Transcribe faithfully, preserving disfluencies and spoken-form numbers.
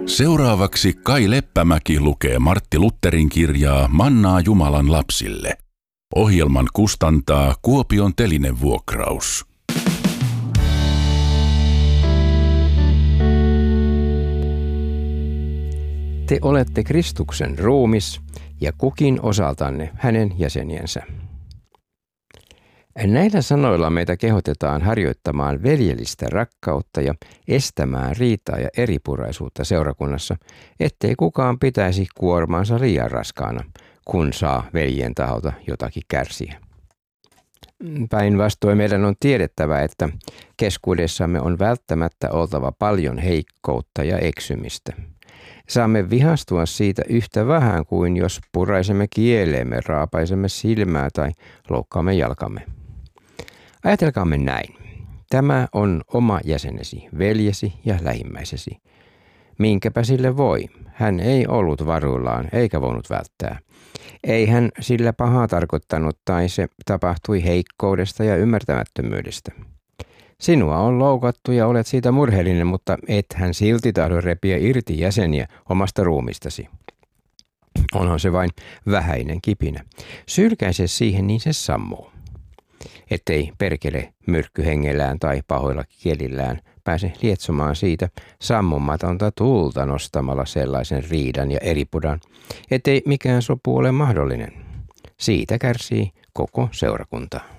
Seuraavaksi Kai Leppämäki lukee Martti Lutherin kirjaa Mannaa Jumalan lapsille. Ohjelman kustantaa Kuopion Telinevuokraus. Te olette Kristuksen ruumis ja kukin osaltanne hänen jäseniensä. Näillä sanoilla meitä kehotetaan harjoittamaan veljellistä rakkautta ja estämään riitaa ja eripuraisuutta seurakunnassa, ettei kukaan pitäisi kuormaansa liian raskaana, kun saa veljen taholta jotakin kärsiä. Päinvastoin meidän on tiedettävä, että keskuudessamme on välttämättä oltava paljon heikkoutta ja eksymistä. Saamme vihastua siitä yhtä vähän kuin jos puraisemme kieleemme, raapaisemme silmää tai loukkaamme jalkamme. Ajatelkaamme näin. Tämä on oma jäsenesi, veljesi ja lähimmäisesi. Minkäpä sille voi? Hän ei ollut varuillaan eikä voinut välttää. Ei hän sillä pahaa tarkoittanut tai se tapahtui heikkoudesta ja ymmärtämättömyydestä. Sinua on loukattu ja olet siitä murheellinen, mutta et hän silti tahdo repiä irti jäseniä omasta ruumistasi. Onhan se vain vähäinen kipinä. Sylkäise siihen, niin se sammuu. Ettei perkele myrkkyhengellään tai pahoilla kielillään pääse lietsomaan siitä sammumatonta tulta nostamalla sellaisen riidan ja eripudan, ettei mikään sopu ole mahdollinen. Siitä kärsii koko seurakunta.